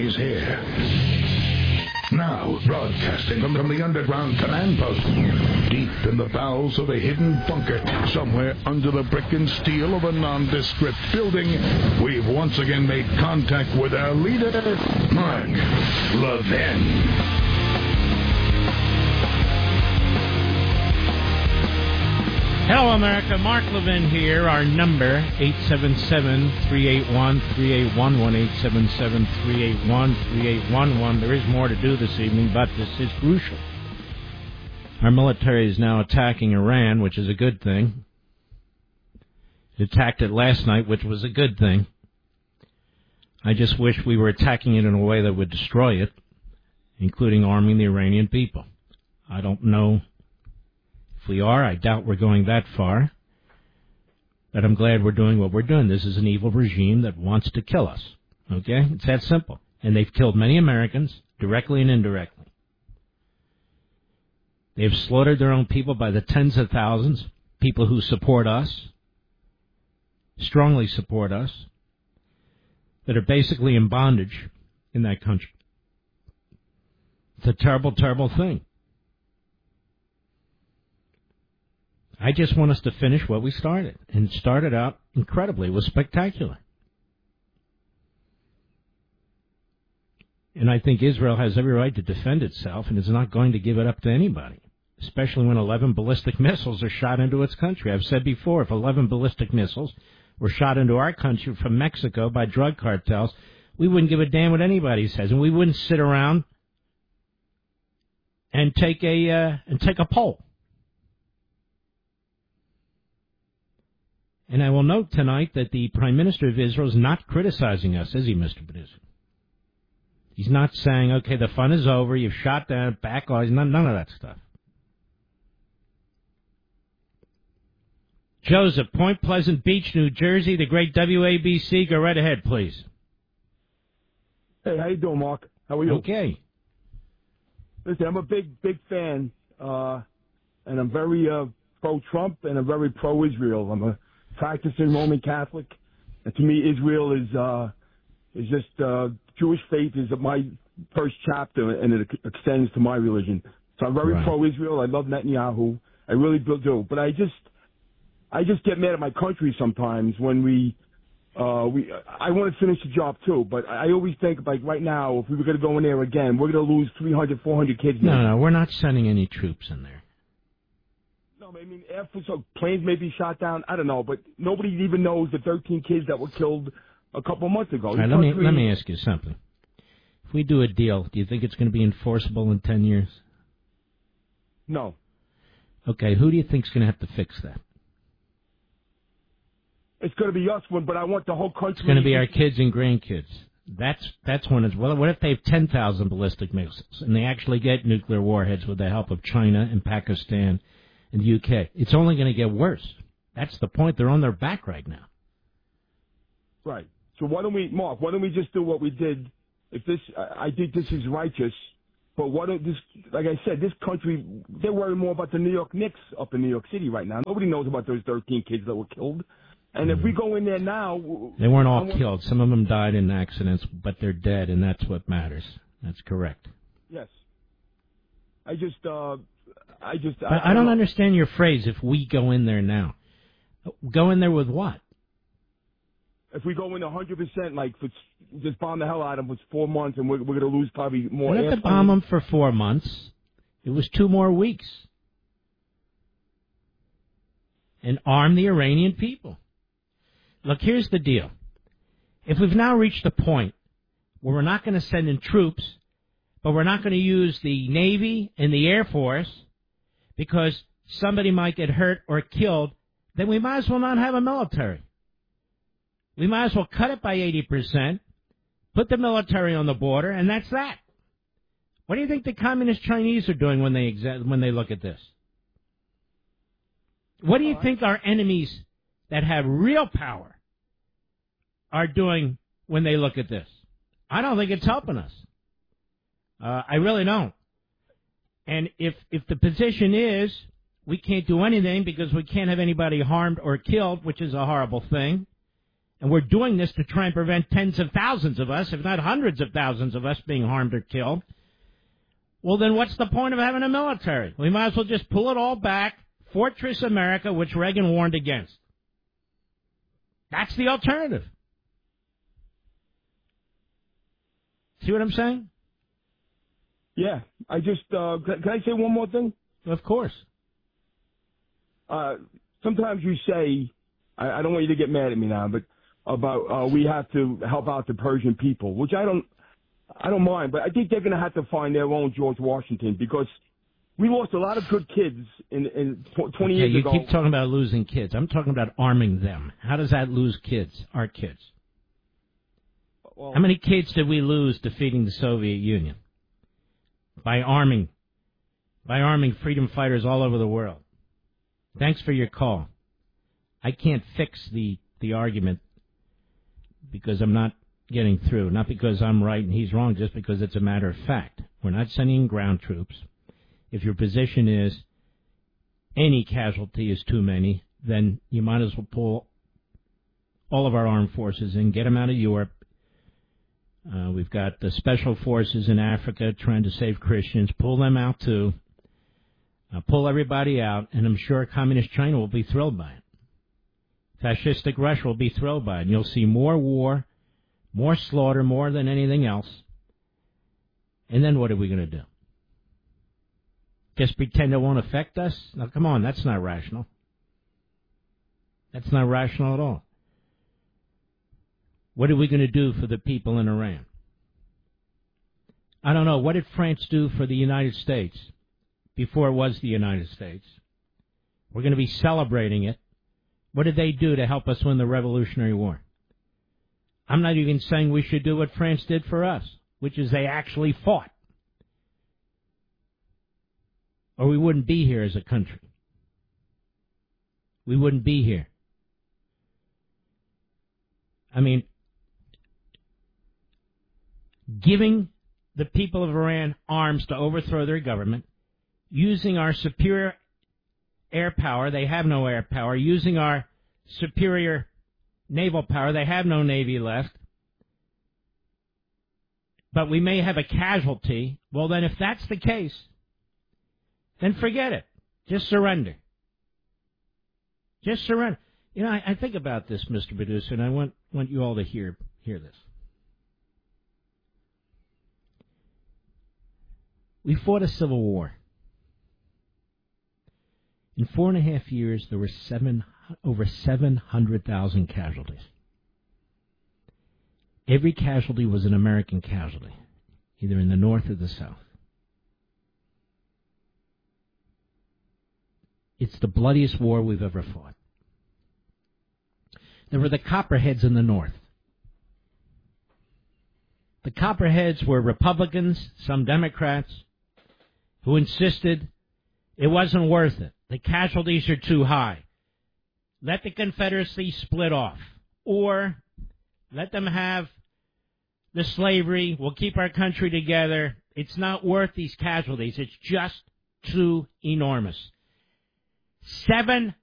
is here. Now, broadcasting from the underground command post, deep in the bowels of a hidden bunker, somewhere under the brick and steel of a nondescript building, we've once again made contact with our leader, Mark Levin. Hello, America. Mark Levin here. Our number, 877-381-3811, 877-381-3811. There is more to do this evening, but this is crucial. Our military is now attacking Iran, which is a good thing. It attacked it last night, which was a good thing. I just wish we were attacking it in a way that would destroy it, including arming the Iranian people. I don't know. If we are, I doubt we're going that far. But I'm glad we're doing what we're doing. This is an evil regime that wants to kill us. Okay? It's that simple. And they've killed many Americans, directly and indirectly. They've slaughtered their own people by the tens of thousands, people who support us, strongly support us, that are basically in bondage in that country. It's a terrible, terrible thing. I just want us to finish what we started. And it started out incredibly. It was spectacular. And I think Israel has every right to defend itself and is not going to give it up to anybody, especially when 11 ballistic missiles are shot into its country. I've said before, if 11 ballistic missiles were shot into our country from Mexico by drug cartels, we wouldn't give a damn what anybody says, and we wouldn't sit around and take a poll. And I will note tonight that the Prime Minister of Israel is not criticizing us, is he, Mr. Producer? He's not saying, okay, the fun is over, you've shot down, back off, none of that stuff. Joseph, Point Pleasant Beach, New Jersey, the great WABC. Go right ahead, please. Hey, how you doing, Mark? How are you? Okay. Listen, I'm a big fan, and I'm very pro-Trump, and I'm very pro-Israel. I'm a practicing Roman Catholic, and to me, Israel is just Jewish faith is my first chapter, and it extends to my religion. So I'm very pro-Israel. I love Netanyahu. I really do. But I just get mad at my country sometimes when I want to finish the job too, but I always think, like right now, if we were going to go in there again, we're going to lose 300, 400 kids. No, we're not sending any troops in there. I mean, so planes may be shot down. I don't know, but nobody even knows the 13 kids that were killed a couple months ago. Right, let me ask you something. If we do a deal, do you think it's going to be enforceable in 10 years? No. Okay, who do you think is going to have to fix that? It's going to be us, but I want the whole country. It's going to be our kids and grandkids. That's when it's, well, what if they have 10,000 ballistic missiles and they actually get nuclear warheads with the help of China and Pakistan and the UK? It's only going to get worse. That's the point. They're on their back right now. Right. So why don't we just do what we did? I think this is righteous, but like I said, this country, they're worried more about the New York Knicks up in New York City right now. Nobody knows about those 13 kids that were killed. And if we go in there now... They weren't all killed. Some of them died in accidents, but they're dead, and that's what matters. That's correct. Yes. I don't understand your phrase, if we go in there now. Go in there with what? If we go in 100%, like, just bomb the hell out of them for 4 months, and we're going to lose probably more... We have to bomb them for 4 months. It was 2 more weeks. And arm the Iranian people. Look, here's the deal. If we've now reached the point where we're not going to send in troops, but we're not going to use the Navy and the Air Force because somebody might get hurt or killed, then we might as well not have a military. We might as well cut it by 80%, put the military on the border, and that's that. What do you think the Communist Chinese are doing when they look at this? What do you think our enemies that have real power are doing when they look at this? I don't think it's helping us. I really don't. And if the position is we can't do anything because we can't have anybody harmed or killed, which is a horrible thing, And we're doing this to try and prevent tens of thousands of us, if not hundreds of thousands of us, being harmed or killed. Well, then what's the point of having a military? We might as well just pull it all back, Fortress America, which Reagan warned against. That's the alternative. See what I'm saying? Yeah. I just, can I say one more thing? Of course. Sometimes you say, I don't want you to get mad at me now, but about we have to help out the Persian people, which I don't mind, but I think they're going to have to find their own George Washington, because we lost a lot of good kids in 20 years ago. You keep talking about losing kids. I'm talking about arming them. How does that lose kids, our kids? Well, how many kids did we lose defeating the Soviet Union? By arming freedom fighters all over the world. Thanks for your call. I can't fix the argument because I'm not getting through. Not because I'm right and he's wrong, just because it's a matter of fact. We're not sending ground troops. If your position is any casualty is too many, then you might as well pull all of our armed forces in, get them out of Europe. We've got the special forces in Africa trying to save Christians. Pull them out too. Pull everybody out, and I'm sure Communist China will be thrilled by it. Fascistic Russia will be thrilled by it. And you'll see more war, more slaughter, more than anything else. And then what are we going to do? Just pretend it won't affect us? Now, come on, that's not rational. That's not rational at all. What are we going to do for the people in Iran? I don't know. What did France do for the United States before it was the United States? We're going to be celebrating it. What did they do to help us win the Revolutionary War? I'm not even saying we should do what France did for us, which is they actually fought. Or we wouldn't be here as a country. We wouldn't be here. I mean, giving the people of Iran arms to overthrow their government, using our superior air power, they have no air power, using our superior naval power, they have no navy left, but we may have a casualty. Well, then if that's the case, then forget it. Just surrender. Just surrender. You know, I think about this, Mr. Producer, and I want you all to hear this. We fought a civil war. In 4.5 years, there were over 700,000 casualties. Every casualty was an American casualty, either in the North or the South. It's the bloodiest war we've ever fought. There were the Copperheads in the North. The Copperheads were Republicans, some Democrats, who insisted it wasn't worth it. The casualties are too high. Let the Confederacy split off. Or let them have the slavery. We'll keep our country together. It's not worth these casualties. It's just too enormous. 700,000